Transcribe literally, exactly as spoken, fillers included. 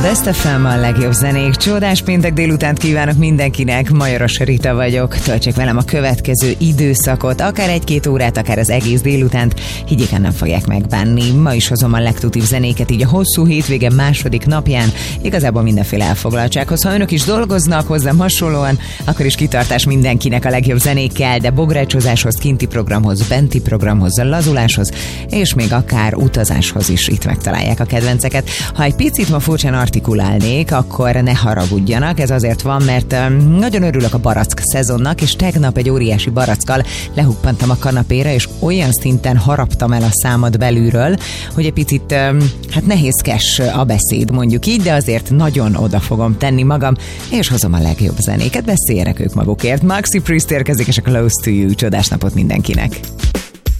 Best ef em, a legjobb zenék. Csodás péntek délutánt kívánok mindenkinek. Majoros Rita vagyok. Töltsék velem a következő időszakot, akár egy-két órát, akár az egész délutánt. Higgyék el, nem fogják megbánni. Ma is hozom a legtutív zenéket, így a hosszú hétvége második napján. Igazából mindenféle elfoglaltsághoz. Ha önök is dolgoznak hozzám hasonlóan, akkor is kitartás mindenkinek a legjobb zenékkel, de bográcsozáshoz, kinti programhoz, benti programhoz, lazuláshoz, és még akár utazáshoz is itt megtalálják a kedvenceket. Ha egy picit ma furcsán artikulálnék, akkor ne haragudjanak, ez azért van, mert um, nagyon örülök a barack szezonnak, és tegnap egy óriási barackkal lehuppantam a kanapéra, és olyan szinten haraptam el a számat belülről, hogy egy picit um, hát nehézkes a beszéd, mondjuk így, de azért nagyon oda fogom tenni magam, és hozom a legjobb zenéket, beszéljenek ők magukért. Maxi Priest érkezik, és a Close to You. Csodás napot mindenkinek!